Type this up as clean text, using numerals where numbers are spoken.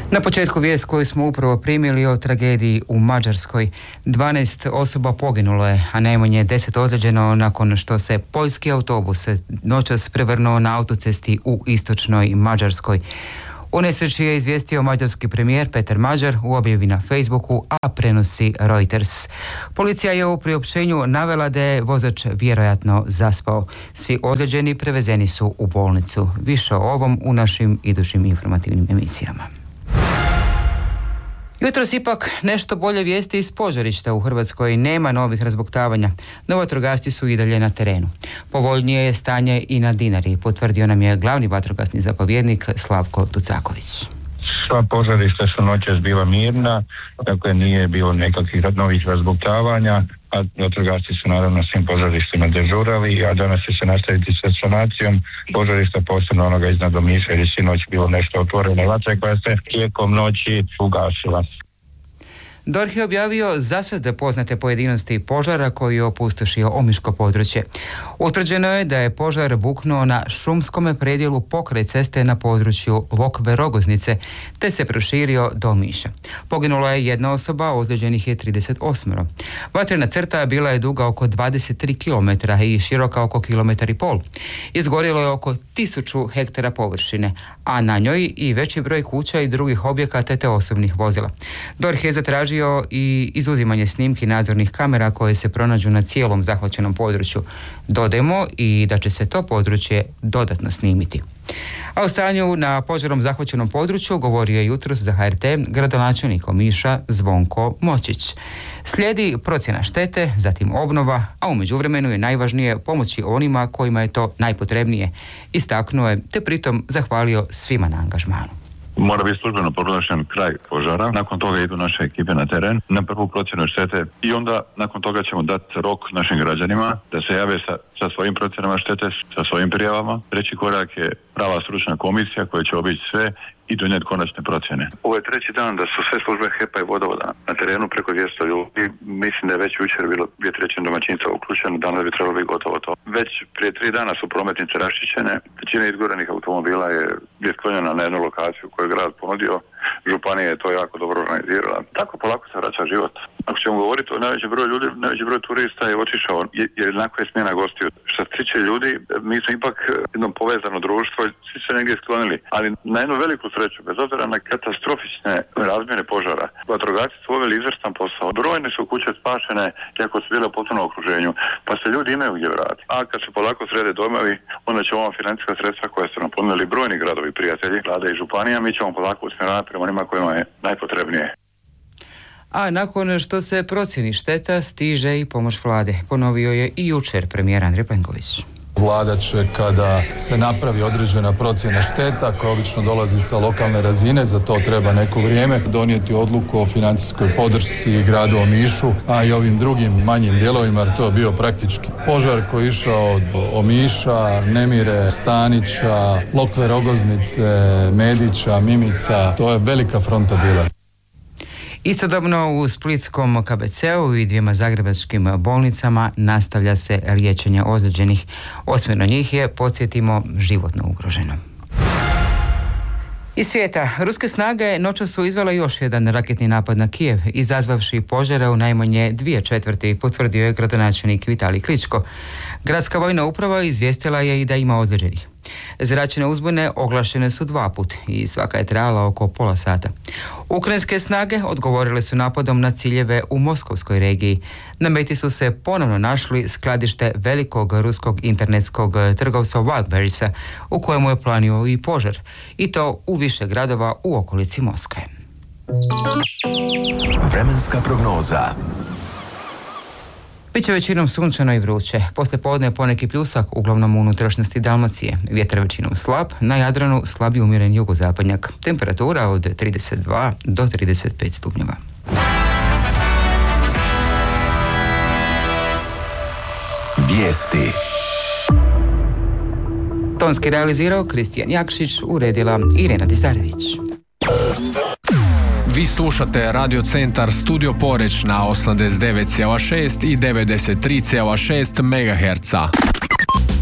Na početku vijest koju smo upravo primili o tragediji u Mađarskoj. 12 osoba poginulo je, a najmanje 10 ozlijeđeno nakon što se poljski autobus noćas prevrnuo na autocesti u istočnoj Mađarskoj. O nesreći je izvijestio mađarski premijer Peter Mađar u objavi na Facebooku, a prenosi Reuters. Policija je u priopćenju navela da je vozač vjerojatno zaspao. Svi ozlijeđeni prevezeni su u bolnicu. Više o ovom u našim idućim informativnim emisijama. Jutros ipak nešto bolje vijesti iz požarišta. U Hrvatskoj nema novih razbuktavanja, no vatrogasci su i dalje na terenu. Povoljnije je stanje i na Dinari, potvrdio nam je glavni vatrogasni zapovjednik Slavko Tucaković. Sva požarišta su noćas bila mirna, dakle nije bilo nekakvih novih razbuktavanja, a vatrogasci su naravno svim požarištima dežurali, a danas će se nastaviti sa sanacijom požarišta, posebno onoga iznad Omiša, jer je sinoć bilo nešto otvorene vatre koja se tijekom noći ugasila. DORH je objavio zasad poznate pojedinosti požara koji je opustošio omiško područje. Utvrđeno je da je požar buknuo na šumskome predjelu pokraj ceste na području Lokve Rogoznice, te se proširio do Omiša. Poginula je jedna osoba, ozlijeđenih je 38. Vatrena crta bila je duga oko 23 km i široka oko 1,5 km. Izgorjelo je oko 1000 hektara površine, a na njoj i veći broj kuća i drugih objekata te osobnih vozila. DORH je zatražio i izuzimanje snimki nadzornih kamera koje se pronađu na cijelom zahvaćenom području. Dodajmo i da će se to područje dodatno snimiti. A o stanju na požarom zahvaćenom području govorio je jutros za HRT gradonačelnik Omiša Zvonko Močić. Slijedi procjena štete, zatim obnova, a u međuvremenu je najvažnije pomoći onima kojima je to najpotrebnije. Istaknuo je te pritom zahvalio svima na angažmanu. Mora biti službeno proglašen kraj požara. Nakon toga idu naše ekipe na teren na prvu procjenu štete i onda nakon toga ćemo dati rok našim građanima da se jave sa svojim procjenama štete, sa svojim prijavama. Treći korak je prava stručna komisija koja će obići sve i donijeti konačne procjene. Ovo je treći dan da su sve službe HEP-a i vodovoda na terenu preko 200 ljudi. Mislim da je već jučer bilo 2/3 domaćinstva uključeno, danas bi trebalo biti gotovo to. Već prije 3 dana su prometnice raščišćene, većina izgorenih automobila je sklonjena na jednu lokaciju koju je grad ponudio. Županija je to jako dobro organizirala. Tako polako se vraća život. Ako ćemo govoriti o najveći broj ljudi, najveći broj turista je otišao, jer jednako je smjena gostiju. Što se tiče ljudi, mi smo ipak jedno povezano društvo, svi se negdje sklonili, ali na jednu veliku sreću, bez obzira na katastrofične razmjere požara, vatrogasci su obavili izvrstan posao. Brojne su kuće spašene, iako su bile u potpunom okruženju, pa se ljudi imaju gdje vratiti. A kad se polako srede domovi, onda će ova financijska sredstva koja su nam ponudili brojni gradovi prijatelji, vlada i županija, mi ćemo polako usmjeravati prema onima kojima je najpotrebnije. A nakon što se procjeni šteta, stiže i pomoć vlade. Ponovio je i jučer premijer Andrej Plenković. Vlada će, kada se napravi određena procjena šteta koja obično dolazi sa lokalne razine, za to treba neko vrijeme, donijeti odluku o financijskoj podršci gradu Omišu, a i ovim drugim manjim dijelovima, jer to je bio praktički požar koji je išao od Omiša, Nemire, Stanića, Lokve Rogoznice, Medića, Mimica. To je velika fronta bila. Istodobno u splitskom KBC-u i 2 zagrebačkim bolnicama nastavlja se liječenje ozlijeđenih. 8 njih je, podsjetimo, životno ugroženo. Iz svijeta, ruske snage noćas su izvele još jedan raketni napad na Kijev, izazvavši požare u najmanje 2/4, potvrdio je gradonačelnik Vitalij Kličko. Gradska vojna uprava izvijestila je i da ima ozlijeđenih. Zračne uzbune oglašene su 2 puta i svaka je trajala oko pola sata. Ukrajinske snage odgovorile su napadom na ciljeve u Moskovskoj regiji. Na meti su se ponovno našli skladište velikog ruskog internetskog trgovca Wildberriesa, u kojemu je planio i požar, i to u više gradova u okolici Moskve. Vremenska prognoza. Biće većinom sunčano i vruće. Poslije podne poneki pljusak, uglavnom u unutrašnjosti Dalmacije. Vjetar većinom slab, na Jadranu slabi umjeren jugozapadnjak. Temperatura od 32 do 35 stupnjeva. Vijesti. Tonski realizirao Kristijan Jakšić, uredila Irena Dizarević. Vi slušate Radio Centar Studio Poreć na 89,6 i 93,6 MHz.